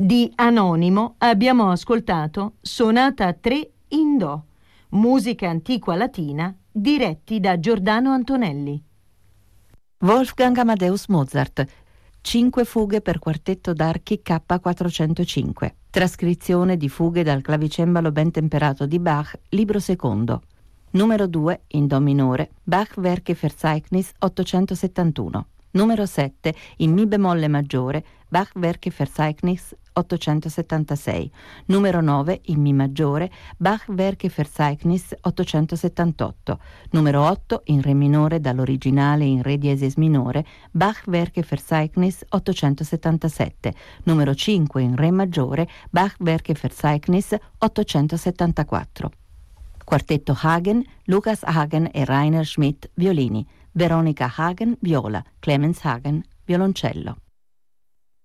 Di Anonimo abbiamo ascoltato Sonata 3 in Do, musica antiqua latina, diretti da Giordano Antonelli. Wolfgang Amadeus Mozart, 5 fughe per quartetto d'archi K405, trascrizione di fughe dal clavicembalo ben temperato di Bach, libro secondo. Numero 2, in Do minore, Bach Werke-Verzeichnis 871. Numero 7, in Mi bemolle maggiore, Bach Werke-Verzeichnis 876. Numero 9, in Mi maggiore, Bach Werke-Verzeichnis 878. Numero 8, in Re minore dall'originale in Re diesis minore, Bach Werke-Verzeichnis 877. Numero 5, in Re maggiore, Bach Werke-Verzeichnis 874. Quartetto Hagen, Lukas Hagen e Rainer Schmidt, violini. Veronica Hagen, viola. Clemens Hagen, violoncello.